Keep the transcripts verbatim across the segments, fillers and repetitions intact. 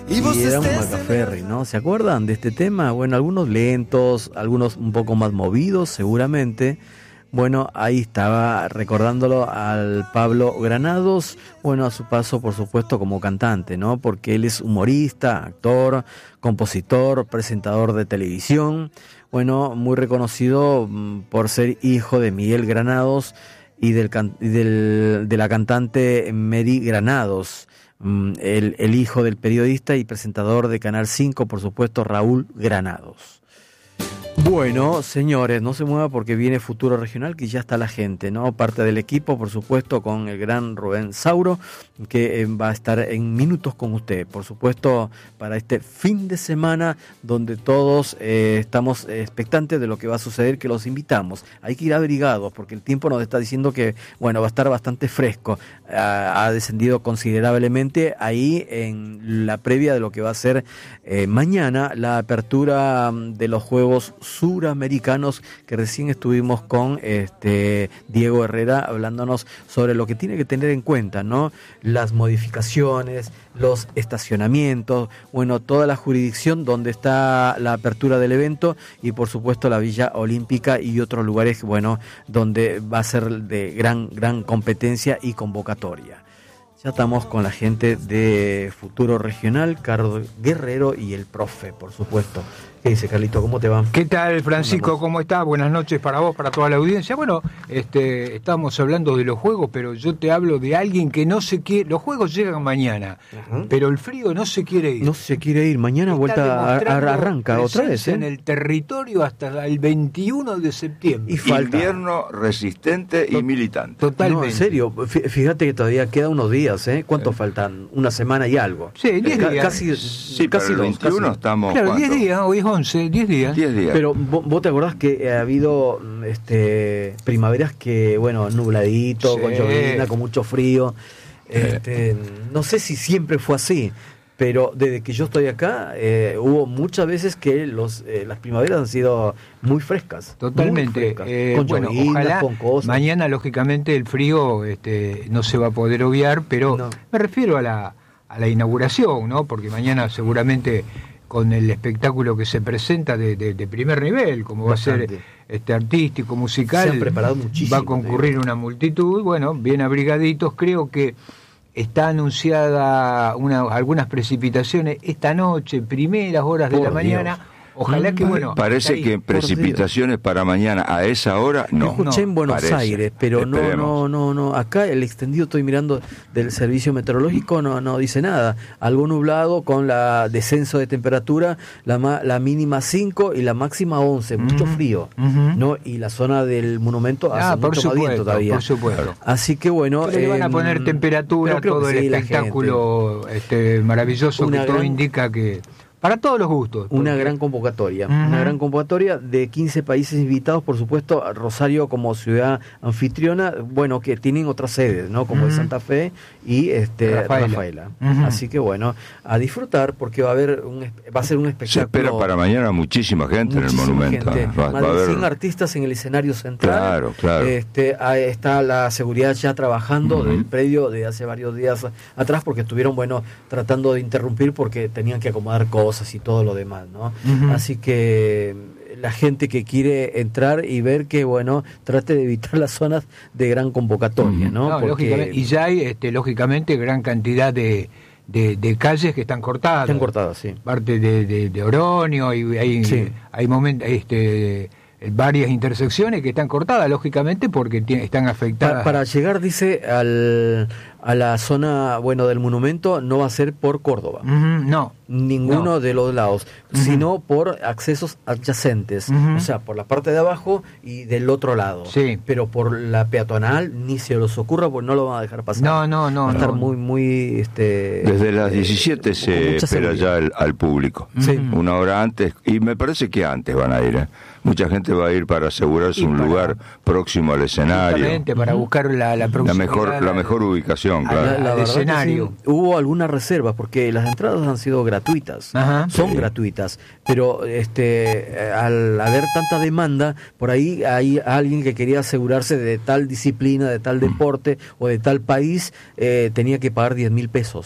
Y era un Macaferri, ¿no? ¿Se acuerdan de este tema? Bueno, algunos lentos, algunos un poco más movidos, seguramente. Bueno, ahí estaba recordándolo al Pablo Granados, bueno, a su paso, por supuesto, como cantante, ¿no? Porque él es humorista, actor, compositor, presentador de televisión, bueno, muy reconocido por ser hijo de Miguel Granados y del, y del de la cantante Mary Granados, el, el hijo del periodista y presentador de Canal cinco, por supuesto, Raúl Granados. Bueno, señores, no se mueva porque viene Futuro Regional, que ya está la gente, ¿no? Parte del equipo, por supuesto, con el gran Rubén Sauro, que va a estar en minutos con usted, por supuesto, para este fin de semana, donde todos eh, estamos expectantes de lo que va a suceder, que los invitamos. Hay que ir abrigados, porque el tiempo nos está diciendo que, bueno, va a estar bastante fresco. Ha, ha descendido considerablemente ahí en la previa de lo que va a ser eh, mañana, la apertura de los Juegos Suramericanos, que recién estuvimos con este Diego Herrera hablándonos sobre lo que tiene que tener en cuenta, ¿no? Las modificaciones, los estacionamientos, bueno, toda la jurisdicción donde está la apertura del evento y por supuesto la Villa Olímpica y otros lugares, bueno, donde va a ser de gran, gran competencia y convocatoria. Ya estamos con la gente de Futuro Regional, Carlos Guerrero y el profe, por supuesto. ¿Qué dice, Carlito? ¿Cómo te va? ¿Qué tal, Francisco? ¿Cómo estás? Buenas noches para vos, para toda la audiencia. Bueno, este, estábamos hablando de los juegos, pero yo te hablo de alguien que no se quiere... Los juegos llegan mañana, uh-huh. pero el frío no se quiere ir. No se quiere ir. Mañana Está vuelta a, a, arranca otra vez, ¿eh? En el territorio hasta el veintiuno de septiembre. Y falta... Invierno resistente y militante. Totalmente. No, en serio. Fíjate que todavía queda unos días, ¿eh? ¿Cuántos eh. faltan? Una semana y algo. Sí, diez días. Casi, sí, casi pero el veintiuno dos, casi. Estamos... Claro, diez días, hoy es once, diez días. diez días. Pero vos, vos te acordás que ha habido este, primaveras que, bueno, nubladito, sí. con llovizna, con mucho frío. Este, no sé si siempre fue así, pero desde que yo estoy acá, eh, hubo muchas veces que los eh, las primaveras han sido muy frescas. Totalmente. Muy frescas, eh, con bueno, llovinas, ojalá con cosas. Mañana, lógicamente, el frío este, no se va a poder obviar, pero no. me refiero a la, a la inauguración, ¿no? Porque mañana seguramente... con el espectáculo que se presenta de, de, de primer nivel, como Bastante. va a ser este artístico, musical, se han preparado muchísimo, va a concurrir ¿sí? una multitud, bueno, bien abrigaditos. Creo que está anunciada una, algunas precipitaciones esta noche, primeras horas Por de la mañana. Dios. Ojalá que, bueno... Parece ahí, que precipitaciones para mañana a esa hora, no. Escuché no, en Buenos parece. Aires, pero no, no, no, no. Acá el extendido, estoy mirando del servicio meteorológico, no, no dice nada. Algo nublado con la descenso de temperatura, la, ma, la mínima cinco y la máxima once, uh-huh. mucho frío, uh-huh. ¿no? Y la zona del monumento hace ah, mucho por supuesto, más viento todavía. Por supuesto. Así que bueno... Pero eh, le van a poner temperatura, todo el espectáculo este, maravilloso que todo gran... indica que... Para todos los gustos. Una porque... gran convocatoria, uh-huh. una gran convocatoria de quince países invitados, por supuesto, Rosario como ciudad anfitriona, bueno, que tienen otras sedes, ¿no? Como uh-huh. de Santa Fe y este Rafaela. Rafaela. Uh-huh. Así que bueno, a disfrutar porque va a haber un, va a ser un espectáculo. Se espera para mañana muchísima gente muchísima en el monumento. Gente. Va, Más va de haber... cien artistas en el escenario central. Claro, claro. Este, está la seguridad ya trabajando uh-huh. del predio de hace varios días atrás porque estuvieron, bueno, tratando de interrumpir porque tenían que acomodar cosas y todo lo demás, ¿no? Uh-huh. Así que la gente que quiere entrar y ver que, bueno, trate de evitar las zonas de gran convocatoria, ¿no? no Porque... Y ya hay, este, lógicamente, gran cantidad de, de, de calles que están cortadas. Están cortadas, sí. Parte de, de, de Oroño, y hay, sí. hay momentos... Este, varias intersecciones que están cortadas, lógicamente, porque t- están afectadas. Para, para llegar, dice, al, a la zona, bueno, del monumento, no va a ser por Córdoba. Uh-huh, no. Ninguno no. de los lados, uh-huh. sino por accesos adyacentes. Uh-huh. O sea, por la parte de abajo y del otro lado. Sí. Pero por la peatonal ni se los ocurra, pues no lo van a dejar pasar. No, no, no. Va a estar no. muy, muy... este Desde las diecisiete eh, se espera ya el, al público. Sí. Una hora antes, y me parece que antes van a ir, ¿eh? Mucha gente va a ir para asegurarse y un para, lugar próximo al escenario. Para buscar la, la, la mejor la mejor ubicación, claro. La, la, la escenario. Sí, hubo algunas reservas porque las entradas han sido gratuitas. Ajá, son sí. gratuitas, pero este al haber tanta demanda, por ahí hay alguien que quería asegurarse de tal disciplina, de tal deporte mm. o de tal país, eh, tenía que pagar diez mil pesos.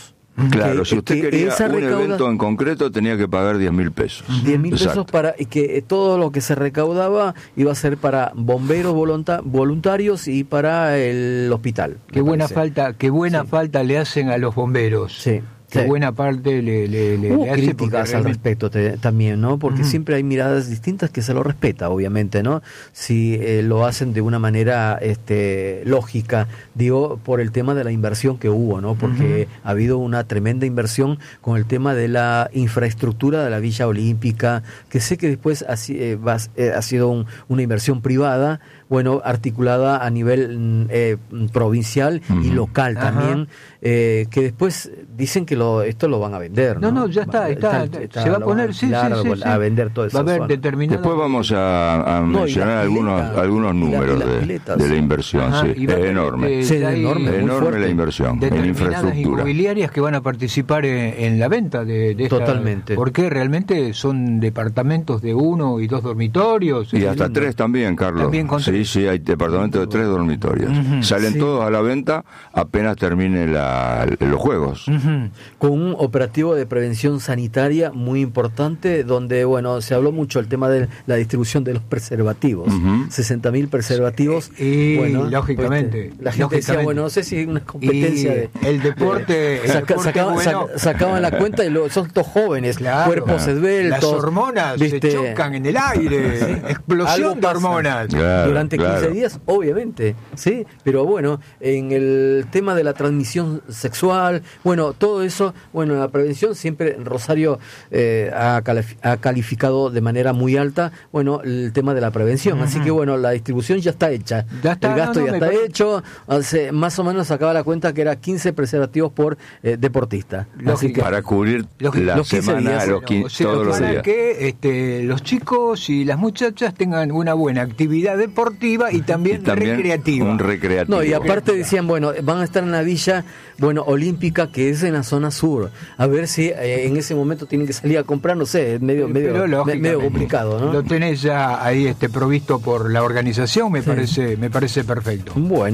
Claro, que, si usted que quería esa un recauda... evento en concreto tenía que pagar diez mil pesos. diez mil pesos para y que todo lo que se recaudaba iba a ser para bomberos volunta, voluntarios y para el hospital. Qué buena falta, qué buena sí. falta le hacen a los bomberos. Sí. Qué sí. buena parte le, le, le, Hubo le hace críticas realmente... al respecto te, también, ¿no? Porque uh-huh. siempre hay miradas distintas que se lo respeta, obviamente, ¿no? Si eh, lo hacen de una manera este, lógica, digo, por el tema de la inversión que hubo, ¿no? Porque uh-huh. ha habido una tremenda inversión con el tema de la infraestructura de la Villa Olímpica, que sé que después ha, eh, va, eh, ha sido un, una inversión privada, bueno, articulada a nivel eh, provincial uh-huh. y local uh-huh. también, eh, que después dicen que lo, esto lo van a vender, ¿no? No, no, ya está, está, está, está se va a poner, sí, sí, a, sí, a vender todo eso. Va a haber determinado. Después vamos a, a no, mencionar algunos piletas, algunos números la, de, piletas, de la inversión, Ajá, sí, es enorme. De, sí, es enorme, es enorme la inversión en infraestructura. Inmobiliarias que van a participar en, en la venta de, de esta, totalmente. Porque realmente son departamentos de uno y dos dormitorios. Y hasta lindo. tres también, Carlos. También con sí, sí, hay departamentos de tres dormitorios. Uh-huh. Salen sí. todos a la venta apenas termine la, los juegos. Uh-huh. Con un operativo de prevención sanitaria muy importante, donde, bueno, se habló mucho el tema de la distribución de los preservativos. Uh-huh. sesenta mil preservativos. Y, bueno, lógicamente. Pues, la gente decía, bueno, no sé si es una competencia de... El deporte... De, el saca, deporte sacaban, bueno. saca, sacaban la cuenta y lo, son todos jóvenes, claro, cuerpos claro. esbeltos. Las hormonas ¿viste? Se chocan en el aire. Sí. Explosión de hormonas. Claro, durante quince claro. días, obviamente, ¿sí? Pero bueno, en el tema de la transmisión sexual, bueno, todo eso, bueno, la prevención siempre Rosario eh, ha, calif- ha calificado de manera muy alta, bueno, el tema de la prevención. Uh-huh. Así que bueno, la distribución ya está hecha. Ya está, el gasto no, no, ya está parece... hecho. Hace, más o menos sacaba la cuenta que era quince preservativos por eh, deportista. Así que, para cubrir la los semana, días, los quince, no, o sea, todos los para días. que este, los chicos y las muchachas tengan una buena actividad deportiva y también, y también recreativa. Un recreativo. No, y aparte decían, bueno, van a estar en la Villa, bueno, Olímpica, que es en la zona sur. A ver si eh, en ese momento tienen que salir a comprar, no sé, es medio, medio, me, medio complicado, ¿no? Lo tenés ya ahí este provisto por la organización, me sí. parece, me parece perfecto. Bueno.